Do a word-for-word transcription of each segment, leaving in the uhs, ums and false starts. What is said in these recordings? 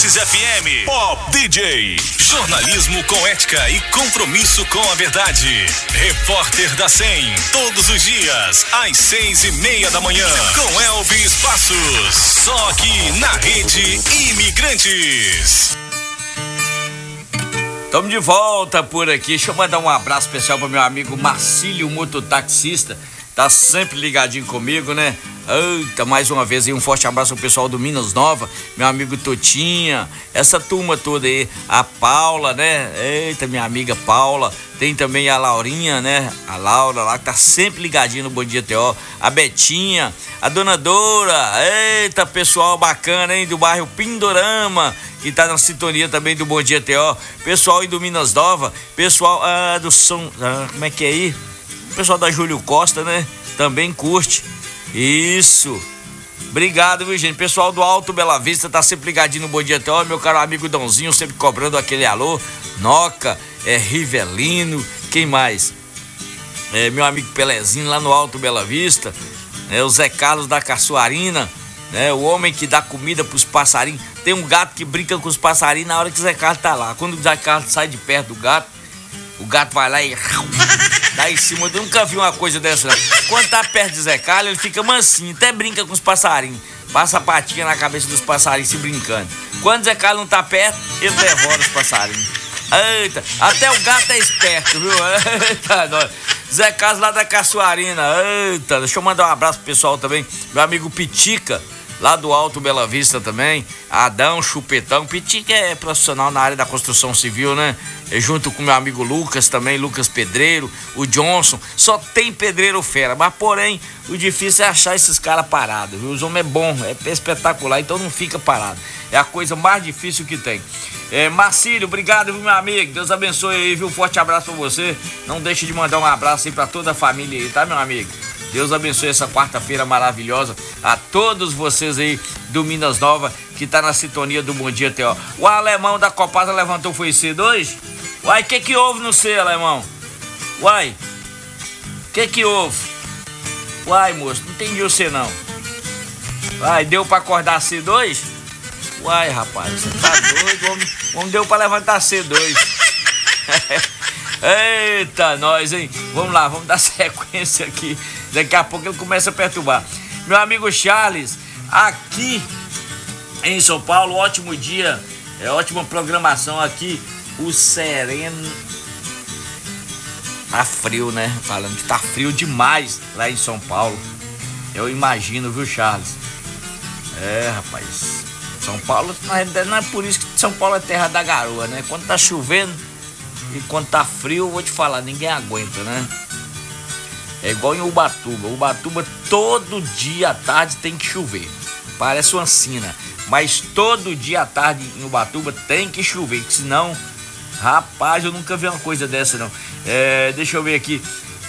Versus F M. Pop D J. Jornalismo com ética e compromisso com a verdade. Repórter da cem. Todos os dias, às seis e meia da manhã. Com Elvis Passos. Só aqui na Rede Imigrantes. Estamos de volta por aqui. Deixa eu mandar um abraço especial para meu amigo Marcílio, mototaxista. Tá sempre ligadinho comigo, né? Eita, mais uma vez aí um forte abraço ao pessoal do Minas Nova, meu amigo Totinha, essa turma toda aí, a Paula, né? Eita, minha amiga Paula, tem também a Laurinha, né? A Laura lá que tá sempre ligadinha no Bom Dia T O, a Betinha, a Dona Dora, eita, pessoal bacana, hein? Do bairro Pindorama, que tá na sintonia também do Bom Dia T O, pessoal aí do Minas Nova, pessoal ah, do São, ah, como é que é aí? Pessoal da Júlio Costa, né? Também curte. Isso. Obrigado, viu, gente? Pessoal do Alto Bela Vista tá sempre ligadinho no Bom Dia T O. Meu caro amigo Dãozinho sempre cobrando aquele alô. Noca, é Rivelino. Quem mais? É, meu amigo Pelezinho lá no Alto Bela Vista. É, o Zé Carlos da Caçoarina. Né? O homem que dá comida pros passarinhos. Tem um gato que brinca com os passarinhos na hora que o Zé Carlos tá lá. Quando o Zé Carlos sai de perto do gato, o gato vai lá e dá em cima. Eu nunca vi uma coisa dessa, não. Quando tá perto de Zé Carlos, ele fica mansinho, até brinca com os passarinhos. Passa a patinha na cabeça dos passarinhos se brincando. Quando Zé Carlos não tá perto, ele devora os passarinhos. Eita, até o gato é esperto, viu? Eita, nós. Zé Carlos lá da Caçoarina. Eita, deixa eu mandar um abraço pro pessoal também. Meu amigo Pitica, lá do Alto Bela Vista também. Adão, Chupetão. Pitica é profissional na área da construção civil, né? É junto com meu amigo Lucas também, Lucas Pedreiro, o Johnson. Só tem pedreiro fera, mas porém o difícil é achar esses caras parados, viu? Os homens é bom, é espetacular, então não fica parado. É a coisa mais difícil que tem. É, Marcílio, obrigado, viu, meu amigo? Deus abençoe aí, viu? Forte abraço pra você. Não deixe de mandar um abraço aí pra toda a família aí, tá, meu amigo? Deus abençoe essa quarta-feira maravilhosa a todos vocês aí do Minas Nova que tá na sintonia do Bom Dia T O. O alemão da Copasa levantou, foi cedo hoje? Uai, o que que houve no C, alemão? Uai, o que que houve? Uai, moço, não entendi você não. Uai, deu pra acordar cedo hoje? Uai, rapaz, você tá doido? Homem, homem deu pra levantar cedo hoje. Eita, nós, hein? Vamos lá, vamos dar sequência aqui. Daqui a pouco ele começa a perturbar. Meu amigo Charles, aqui em São Paulo, ótimo dia, é ótima programação aqui. O sereno. Tá frio, né? Falando que tá frio demais lá em São Paulo. Eu imagino, viu, Charles? É, rapaz. São Paulo, na realidade, não é por isso que São Paulo é terra da garoa, né? Quando tá chovendo e quando tá frio, eu vou te falar, ninguém aguenta, né? É igual em Ubatuba. Ubatuba, todo dia à tarde tem que chover. Parece uma sina. Mas todo dia à tarde em Ubatuba tem que chover, que senão... Rapaz, eu nunca vi uma coisa dessa, não. É, deixa eu ver aqui.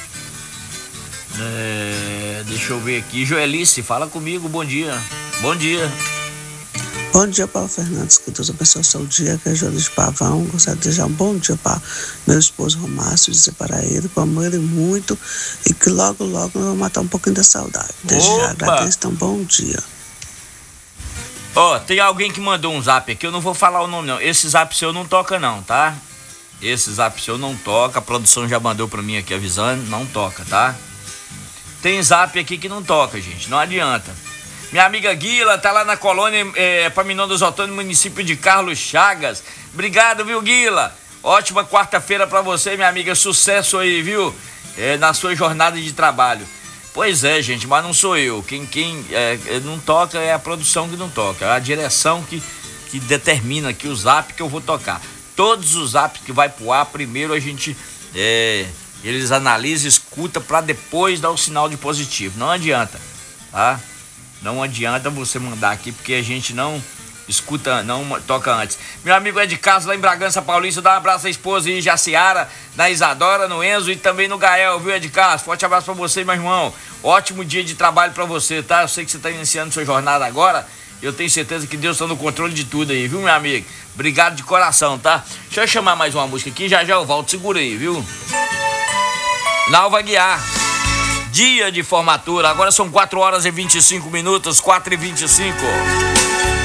É, deixa eu ver aqui. Joelice, fala comigo, bom dia. Bom dia. Bom dia, Paulo Fernandes, que Deus abençoe o seu dia, que é Joelice de Pavão. Gostaria de desejar um bom dia para meu esposo Romácio, dizer para ele que eu amo ele muito e que logo, logo eu vou matar um pouquinho da saudade. Desde já agradeço, então bom dia. Ó, oh, tem alguém que mandou um zap aqui, eu não vou falar o nome não. Esse zap seu não toca não, tá? Esse zap seu não toca, a produção já mandou pra mim aqui avisando, não toca, tá? Tem zap aqui que não toca, gente, não adianta. Minha amiga Guila tá lá na colônia é, Paminão dos Otônios, município de Carlos Chagas. Obrigado, viu, Guila? Ótima quarta-feira pra você, minha amiga, sucesso aí, viu? É, na sua jornada de trabalho. Pois é, gente, mas não sou eu. Quem, quem é, não toca é a produção que não toca. É a direção que, que determina aqui o zap que eu vou tocar. Todos os zaps que vai pro ar, primeiro a gente, é, eles analisam, escuta para depois dar o sinal de positivo. Não adianta, tá? Não adianta você mandar aqui porque a gente não escuta, não toca antes. Meu amigo Ed Carlos lá em Bragança Paulista, dá um abraço à esposa aí, Jaciara, na Isadora, no Enzo e também no Gael, viu, Ed Carlos? Forte abraço pra você, meu irmão. Ótimo dia de trabalho pra você, tá? Eu sei que você tá iniciando sua jornada agora. Eu tenho certeza que Deus tá no controle de tudo aí, viu, meu amigo? Obrigado de coração, tá? Deixa eu chamar mais uma música aqui, já já eu volto, segura aí, viu? Nalva Guiar. Dia de formatura, agora são quatro horas e vinte e cinco minutos, quatro e vinte e cinco.